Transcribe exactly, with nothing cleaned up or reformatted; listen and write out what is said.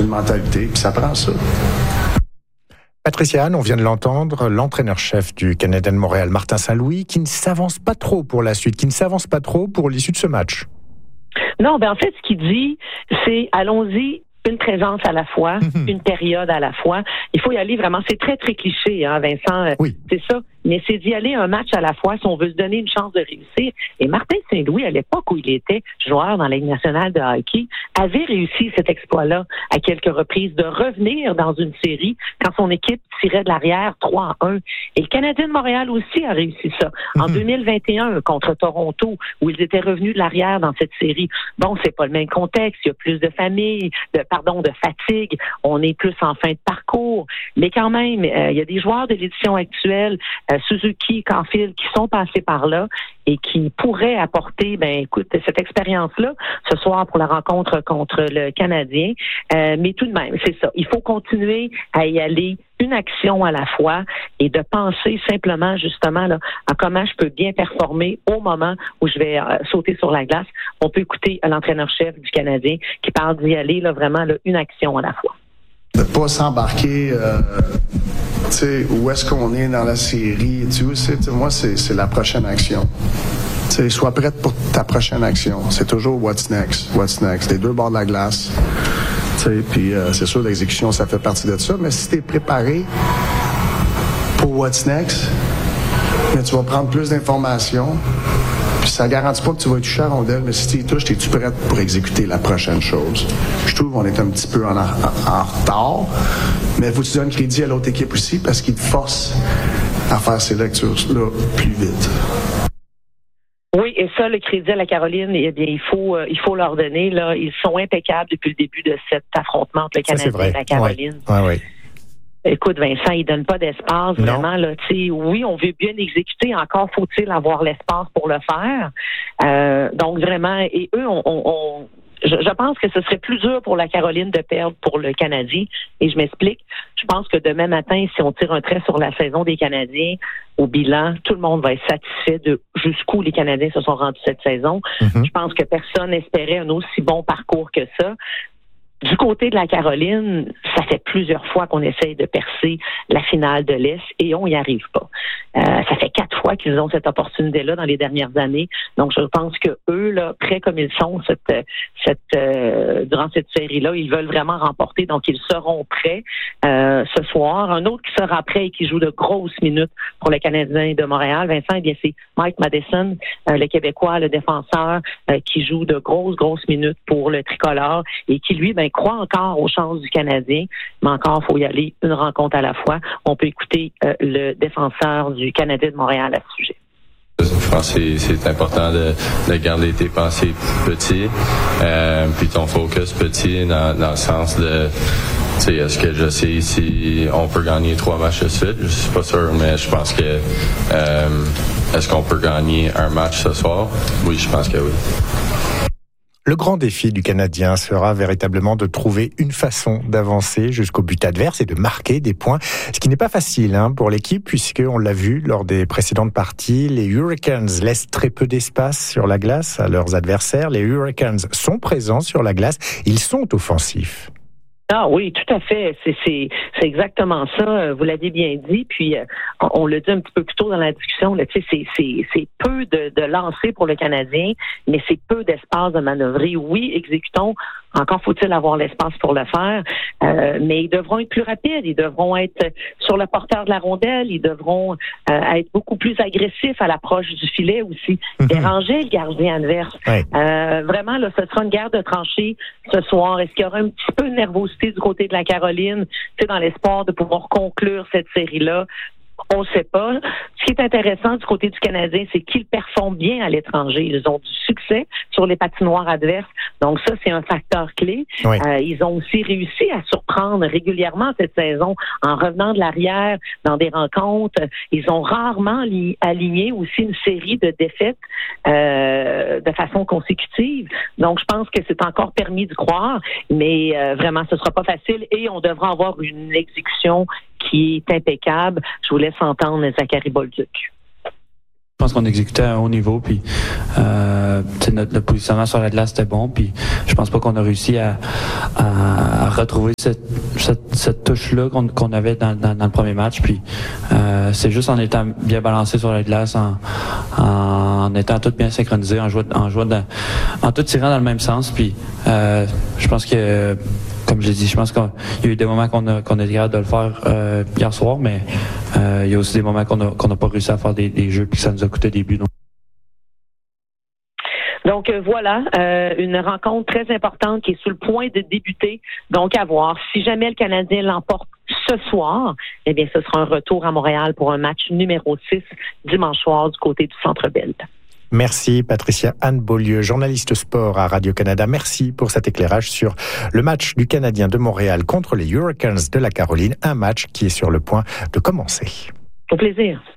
une mentalité, puis ça prend ça. Patricia Anne, on vient de l'entendre, l'entraîneur-chef du Canadien de Montréal, Martin Saint-Louis, qui ne s'avance pas trop pour la suite, qui ne s'avance pas trop pour l'issue de ce match. Non, ben en fait, ce qu'il dit, c'est allons-y, une présence à la fois, mmh. une période à la fois. Il faut y aller vraiment, c'est très, très cliché, hein, Vincent, oui. c'est ça. Mais c'est d'y aller un match à la fois si on veut se donner une chance de réussir. Et Martin Saint-Louis, à l'époque où il était joueur dans la Ligue nationale de hockey, avait réussi cet exploit-là à quelques reprises de revenir dans une série quand son équipe tirait de l'arrière trois à un. Et le Canadien de Montréal aussi a réussi ça. En mmh. deux mille vingt et un, contre Toronto, où ils étaient revenus de l'arrière dans cette série. Bon, c'est pas le même contexte. Il y a plus de famille, de, pardon, de fatigue. On est plus en fin de parcours. Mais quand même, euh, il y a des joueurs de l'édition actuelle, euh, Suzuki, Caulfield, qui sont passés par là et qui pourraient apporter, ben écoute, cette expérience-là ce soir pour la rencontre contre le Canadien. Euh, mais tout de même, c'est ça. Il faut continuer à y aller une action à la fois et de penser simplement justement là, à comment je peux bien performer au moment où je vais euh, sauter sur la glace. On peut écouter l'entraîneur-chef du Canadien qui parle d'y aller là, vraiment là, une action à la fois. De ne pas s'embarquer, euh, tu sais, où est-ce qu'on est dans la série, tu sais, moi, c'est, c'est la prochaine action. Tu sais, sois prête pour ta prochaine action. C'est toujours what's next, what's next. Les deux bords de la glace, tu sais, puis euh, c'est sûr, l'exécution, ça fait partie de ça, mais si tu es préparé pour what's next, mais tu vas prendre plus d'informations. Puis ça garantit pas que tu vas toucher à la rondelle, mais si tu y touches, es-tu prête pour exécuter la prochaine chose? Je trouve qu'on est un petit peu en, en, en retard, mais il faut que tu donnes crédit à l'autre équipe aussi parce qu'ils te forcent à faire ces lectures-là plus vite. Oui, et ça, le crédit à la Caroline, eh bien, il faut, euh, il faut leur donner. Là, ils sont impeccables depuis le début de cet affrontement entre le Canadien et la Caroline. Ouais. Ouais, ouais. Écoute, Vincent, il donne pas d'espace, non. Vraiment, là, tu sais, oui, on veut bien exécuter, encore faut-il avoir l'espace pour le faire. Euh, donc, vraiment, et eux, on, on, on je, je pense que ce serait plus dur pour la Caroline de perdre pour le Canadien, et je m'explique. Je pense que demain matin, si on tire un trait sur la saison des Canadiens, au bilan, tout le monde va être satisfait de jusqu'où les Canadiens se sont rendus cette saison. Mm-hmm. Je pense que personne n'espérait un aussi bon parcours que ça. Du côté de la Caroline, ça fait plusieurs fois qu'on essaye de percer la finale de l'Est et on n'y arrive pas. Euh, ça fait quatre fois qu'ils ont cette opportunité-là dans les dernières années. Donc, je pense que eux, là, prêts comme ils sont cette, cette, euh, durant cette série-là, ils veulent vraiment remporter. Donc, ils seront prêts euh, ce soir. Un autre qui sera prêt et qui joue de grosses minutes pour le Canadien de Montréal, Vincent, eh bien, c'est Mike Matheson, euh, le Québécois, le défenseur, euh, qui joue de grosses, grosses minutes pour le tricolore et qui, lui, ben, croit encore aux chances du Canadien, mais encore, il faut y aller une rencontre à la fois. On peut écouter euh, le défenseur du Canadien de Montréal à ce sujet. Je pense que c'est, c'est important de, de garder tes pensées petits, euh, puis ton focus petit dans, dans le sens de, tu sais, est-ce que je sais si on peut gagner trois matchs de suite? Je suis pas sûr, mais je pense que euh, est-ce qu'on peut gagner un match ce soir? Oui, je pense que oui. Le grand défi du Canadien sera véritablement de trouver une façon d'avancer jusqu'au but adverse et de marquer des points, ce qui n'est pas facile hein, pour l'équipe puisqu'on l'a vu lors des précédentes parties, les Hurricanes laissent très peu d'espace sur la glace à leurs adversaires. Les Hurricanes sont présents sur la glace, ils sont offensifs. Ah oui, tout à fait. C'est, c'est, c'est exactement ça. Vous l'avez bien dit. Puis euh, on, on l'a dit un petit peu plus tôt dans la discussion. Là, tu sais, c'est, c'est, c'est peu de, de lancers pour le Canadien, mais c'est peu d'espace de manœuvrer. Oui, exécutons. Encore faut-il avoir l'espace pour le faire, euh, mais ils devront être plus rapides, ils devront être sur le porteur de la rondelle, ils devront euh, être beaucoup plus agressifs à l'approche du filet aussi, mm-hmm. déranger le gardien adverse. Ouais. Euh, vraiment, là, ce sera une guerre de tranchées ce soir. Est-ce qu'il y aura un petit peu de nervosité du côté de la Caroline, tu sais, dans l'espoir de pouvoir conclure cette série-là? On ne sait pas. Ce qui est intéressant du côté du Canadien, c'est qu'ils performent bien à l'étranger. Ils ont du succès sur les patinoires adverses. Donc ça, c'est un facteur clé. Oui. Euh, ils ont aussi réussi à surprendre régulièrement cette saison en revenant de l'arrière dans des rencontres. Ils ont rarement li- aligné aussi une série de défaites euh, de façon consécutive. Donc je pense que c'est encore permis de croire, mais euh, vraiment, ce sera pas facile et on devra avoir une exécution qui est impeccable. Je vous laisse entendre Zachary Bolduc. Je pense qu'on exécutait à un haut niveau, puis euh, notre, notre positionnement sur la glace était bon, puis je pense pas qu'on a réussi à, à, à retrouver cette, cette, cette touche-là qu'on, qu'on avait dans, dans, dans le premier match, puis euh, c'est juste en étant bien balancé sur la glace, en, en étant tout bien synchronisé, en jouant, en jouant, dans, en tout tirant dans le même sens, puis euh, je pense que comme je l'ai dit, je pense qu'il y a eu des moments qu'on a, qu'on a été capable de le faire euh, hier soir, mais euh, il y a aussi des moments qu'on a, qu'on n'a pas réussi à faire des, des jeux puis que ça nous a coûté des buts. Donc, donc euh, voilà, euh, une rencontre très importante qui est sur le point de débuter. Donc à voir. Si jamais le Canadien l'emporte ce soir, eh bien ce sera un retour à Montréal pour un match numéro six dimanche soir du côté du Centre Bell. Merci Patricia Anne Beaulieu, journaliste sport à Radio-Canada. Merci pour cet éclairage sur le match du Canadien de Montréal contre les Hurricanes de la Caroline, un match qui est sur le point de commencer. Au plaisir.